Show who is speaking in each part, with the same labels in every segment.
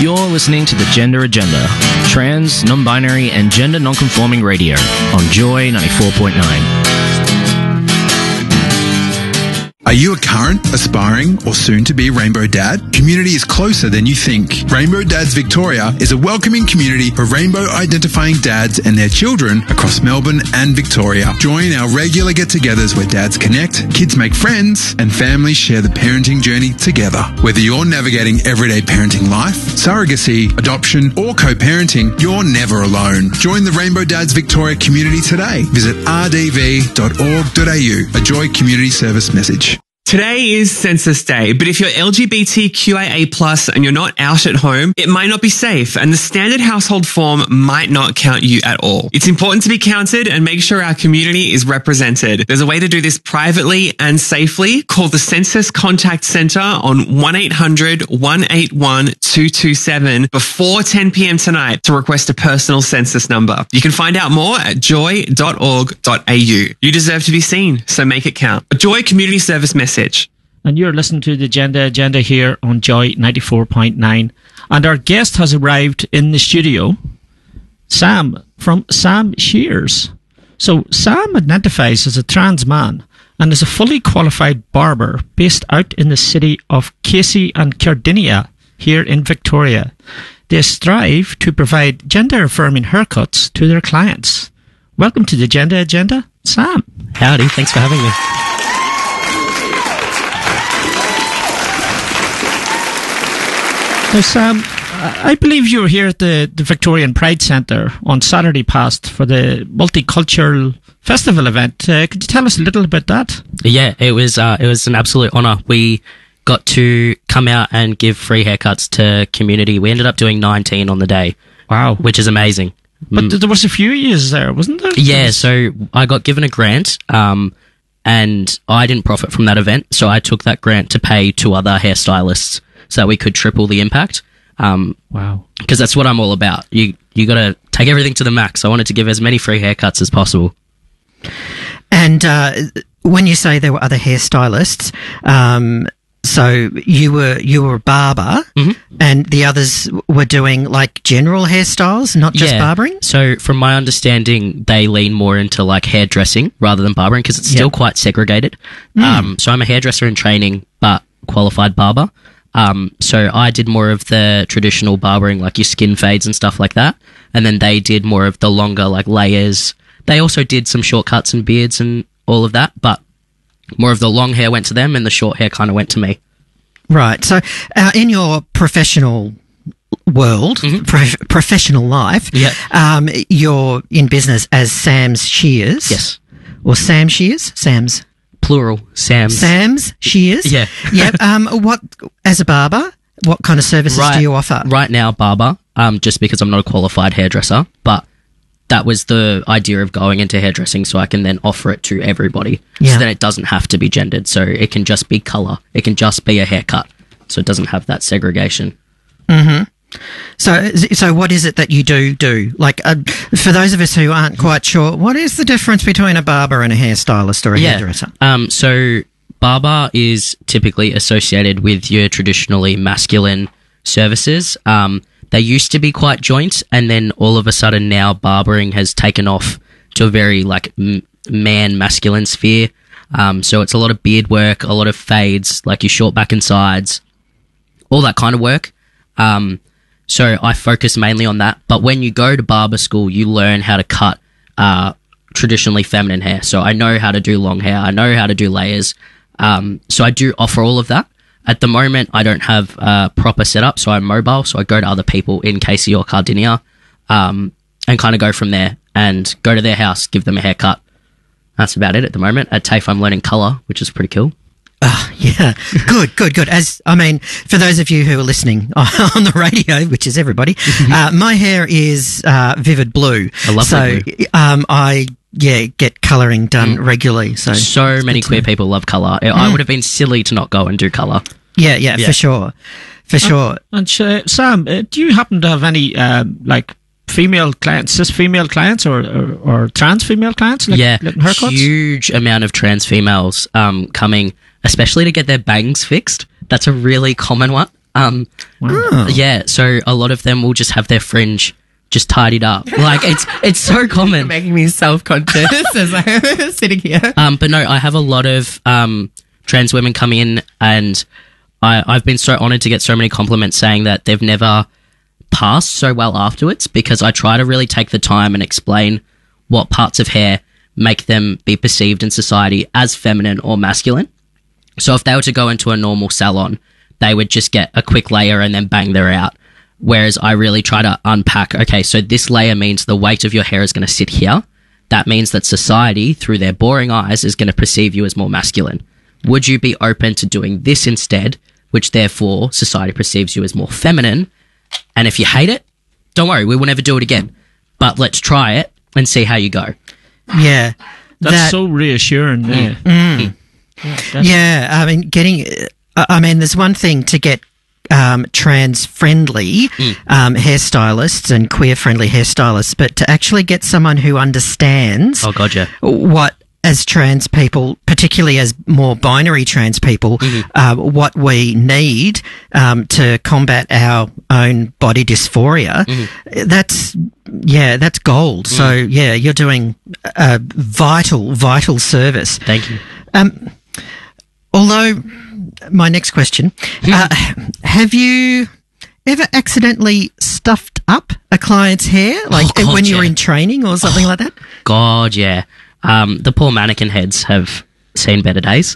Speaker 1: You're listening to the Gender Agenda, trans, non-binary, and gender non-conforming radio on Joy 94.9.
Speaker 2: Are you a current, aspiring, or soon-to-be Rainbow Dad? Community is closer than you think. Rainbow Dads Victoria is a welcoming community for rainbow-identifying dads and their children across Melbourne and Victoria. Join our regular get-togethers where dads connect, kids make friends, and families share the parenting journey together. Whether you're navigating everyday parenting life, surrogacy, adoption, or co-parenting, you're never alone. Join the Rainbow Dads Victoria community today. Visit rdv.org.au, a Joy Community Service message.
Speaker 3: Today is Census Day, but if you're LGBTQIA+ and you're not out at home, it might not be safe, and the standard household form might not count you at all. It's important to be counted and make sure our community is represented. There's a way to do this privately and safely. Call the Census Contact Centre on 1-800-181-227 before 10 p.m. tonight to request a personal census number. You can find out more at joy.org.au. You deserve to be seen, so make it count. A Joy Community Service message.
Speaker 4: And you're listening to the Gender Agenda here on Joy 94.9. And our guest has arrived in the studio, Sam, from Sam Shears. So Sam identifies as a trans man and is a fully qualified barber based out in the city of Casey and Cardinia here in Victoria. They strive to provide gender-affirming haircuts to their clients. Welcome to the Gender Agenda, Sam.
Speaker 5: Howdy, thanks for having me.
Speaker 4: Now, Sam, I believe you were here at the Victorian Pride Centre on Saturday past for the Multicultural Festival event. Could you tell us a little about that?
Speaker 5: Yeah, it was an absolute honour. We got to come out and give free haircuts to community. We ended up doing 19 on the day.
Speaker 4: Wow.
Speaker 5: Which is amazing.
Speaker 4: But there was a few years there, wasn't there?
Speaker 5: Yeah, so I got given a grant, and I didn't profit from that event, so I took that grant to pay 2 other hairstylists so that we could triple the impact.
Speaker 4: Wow.
Speaker 5: Because that's what I'm all about. You got to take everything to the max. I wanted to give as many free haircuts as possible.
Speaker 6: And when you say there were other hairstylists, so you were a barber, and the others were doing like general hairstyles, not just barbering?
Speaker 5: So from my understanding, they lean more into like hairdressing rather than barbering because it's still quite segregated. So I'm a hairdresser in training, but qualified barber. So I did more of the traditional barbering, like your skin fades and stuff like that. And then they did more of the longer, like layers. They also did some short cuts and beards and all of that, but more of the long hair went to them and the short hair kind of went to me.
Speaker 6: Right. So in your professional world, professional life, you're in business as Sam's Shears.
Speaker 5: Yes.
Speaker 6: Or Sam Shears? Sam's.
Speaker 5: Plural. Sam's
Speaker 6: Shears.
Speaker 5: Yeah.
Speaker 6: Yep. What, as a barber, what kind of services do you offer?
Speaker 5: Right now, barber, just because I'm not a qualified hairdresser, but that was the idea of going into hairdressing so I can then offer it to everybody. So then it doesn't have to be gendered. So it can just be colour. It can just be a haircut. So it doesn't have that segregation.
Speaker 6: Mm-hmm. So what is it that you do? Like, for those of us who aren't quite sure, what is the difference between a barber and a hairstylist or a hairdresser?
Speaker 5: So barber is typically associated with your traditionally masculine services. They used to be quite joint, and then all of a sudden now barbering has taken off to a very like man masculine sphere. So it's a lot of beard work, a lot of fades, like your short back and sides, all that kind of work. So I focus mainly on that. But when you go to barber school, you learn how to cut traditionally feminine hair. So I know how to do long hair. I know how to do layers. So I do offer all of that. At the moment, I don't have a proper setup, so I'm mobile. So I go to other people in Casey or Cardinia and kind of go from there and go to their house, give them a haircut. That's about it at the moment. At TAFE, I'm learning colour, which is pretty cool.
Speaker 6: Yeah, good. For those of you who are listening on the radio, which is everybody, my hair is vivid blue.
Speaker 5: I love blue.
Speaker 6: I get colouring done regularly. So
Speaker 5: many queer people love colour. I would have been silly to not go and do colour.
Speaker 6: Yeah, for sure.
Speaker 4: And Sam, do you happen to have any female clients, cis female clients, or trans female clients? Haircuts?
Speaker 5: Huge amount of trans females coming, especially to get their bangs fixed. That's a really common one. Yeah, so a lot of them will just have their fringe just tidied up. Like, it's so common.
Speaker 7: Making me self-conscious as I'm sitting here.
Speaker 5: But no, I have a lot of trans women come in, and I've been so honoured to get so many compliments saying that they've never passed so well afterwards, because I try to really take the time and explain what parts of hair make them be perceived in society as feminine or masculine. So if they were to go into a normal salon, they would just get a quick layer and then bang, they're out. Whereas I really try to unpack, okay, so this layer means the weight of your hair is going to sit here. That means that society, through their boring eyes, is going to perceive you as more masculine. Would you be open to doing this instead, which therefore society perceives you as more feminine? And if you hate it, don't worry, we will never do it again. But let's try it and see how you go.
Speaker 6: Yeah.
Speaker 4: That's so reassuring. Yeah.
Speaker 6: Yeah, I mean, there's one thing to get trans-friendly hairstylists and queer-friendly hairstylists, but to actually get someone who understands what, as trans people, particularly as more binary trans people, what we need to combat our own body dysphoria, that's gold. So, yeah, you're doing a vital service.
Speaker 5: Thank you.
Speaker 6: Although, my next question, have you ever accidentally stuffed up a client's hair? Like when you were in training or something like that?
Speaker 5: God, yeah. The poor mannequin heads have seen better days.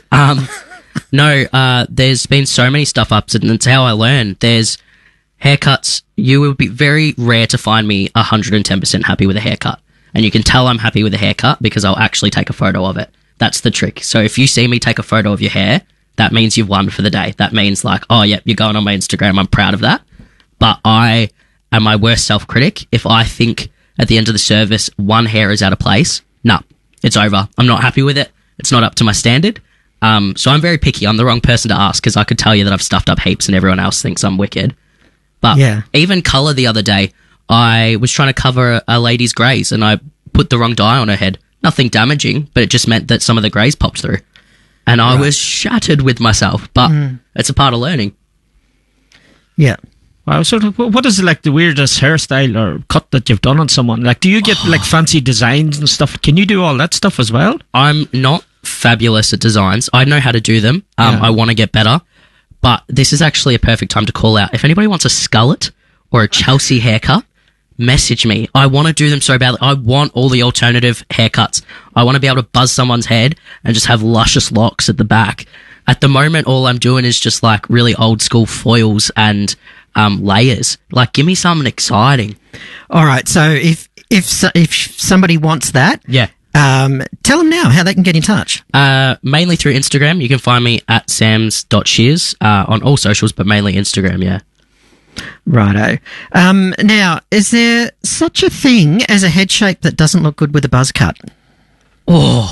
Speaker 5: No, there's been so many stuff ups, and it's how I learn. There's haircuts. You will be very rare to find me 110% happy with a haircut. And you can tell I'm happy with a haircut because I'll actually take a photo of it. That's the trick. So if you see me take a photo of your hair, that means you've won for the day. That means like, oh, yep, you're going on my Instagram. I'm proud of that. But I am my worst self-critic. If I think at the end of the service, one hair is out of place, nah, it's over. I'm not happy with it. It's not up to my standard. So I'm very picky. I'm the wrong person to ask, because I could tell you that I've stuffed up heaps and everyone else thinks I'm wicked. But even colour the other day, I was trying to cover a lady's greys and I put the wrong dye on her head. Nothing damaging, but it just meant that some of the greys popped through. And I was shattered with myself, but it's a part of learning.
Speaker 6: Yeah.
Speaker 4: Wow. So what is like the weirdest hairstyle or cut that you've done on someone? Like, do you get like fancy designs and stuff? Can you do all that stuff as well?
Speaker 5: I'm not fabulous at designs. I know how to do them. I want to get better. But this is actually a perfect time to call out. If anybody wants a skullet or a Chelsea haircut, message me. I want to do them so badly. I want all the alternative haircuts. I want to be able to buzz someone's head and just have luscious locks at the back. At the moment, all I'm doing is just like really old school foils and layers. Like, give me something exciting.
Speaker 6: All right. So if somebody wants that, tell them now how they can get in touch.
Speaker 5: Mainly through Instagram. You can find me at sams.shears on all socials, but mainly Instagram, yeah.
Speaker 6: Righto. Now, is there such a thing as a head shape that doesn't look good with a buzz cut?
Speaker 5: Oh,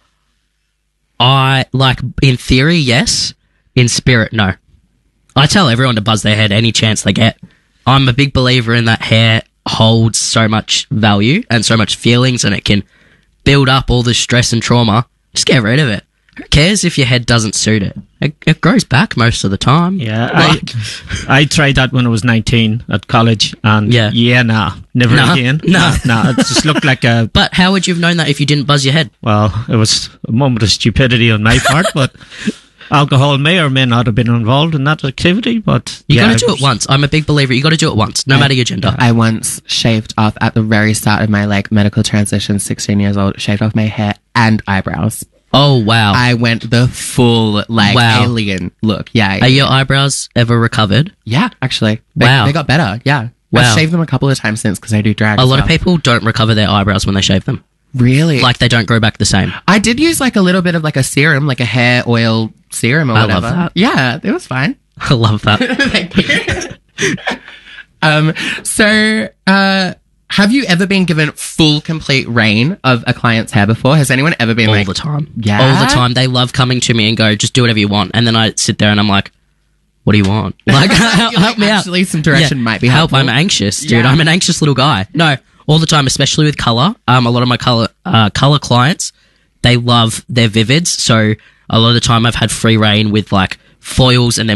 Speaker 5: in theory, yes. In spirit, no. I tell everyone to buzz their head any chance they get. I'm a big believer in that hair holds so much value and so much feelings, and it can build up all the stress and trauma. Just get rid of it. Who cares if your head doesn't suit it? It grows back most of the time.
Speaker 4: Yeah, I tried that when I was 19 at college, and never again. Nah, it just looked like a...
Speaker 5: But how would you have known that if you didn't buzz your head?
Speaker 4: Well, it was a moment of stupidity on my part, but alcohol may or may not have been involved in that activity, but...
Speaker 5: You got to do it once. I'm a big believer. You got to do it once, no matter your gender.
Speaker 7: I once shaved off at the very start of my medical transition, 16 years old, shaved off my hair and eyebrows.
Speaker 5: Oh, wow.
Speaker 7: I went the full, alien look. Yeah.
Speaker 5: Are your eyebrows ever recovered?
Speaker 7: Yeah, actually. They got better, yeah.
Speaker 5: Wow.
Speaker 7: I've shaved them a couple of times since because I do drag.
Speaker 5: A lot of people don't recover their eyebrows when they shave them.
Speaker 7: Really?
Speaker 5: Like, they don't grow back the same.
Speaker 7: I did use a little bit of a serum, like a hair oil serum or whatever.
Speaker 5: I love that.
Speaker 7: Yeah, it was fine.
Speaker 5: I love that.
Speaker 7: Thank you. Have you ever been given full, complete reign of a client's hair before? Has anyone ever been
Speaker 5: all the time?
Speaker 7: Yeah?
Speaker 5: All the time. They love coming to me and go, just do whatever you want. And then I sit there and I'm like, what do you want? Like, help me out.
Speaker 7: Actually, some direction might be helpful.
Speaker 5: I'm anxious, dude. Yeah. I'm an anxious little guy. No, all the time, especially with colour. A lot of my colour clients, they love their vivids. So a lot of the time I've had free reign with foils and then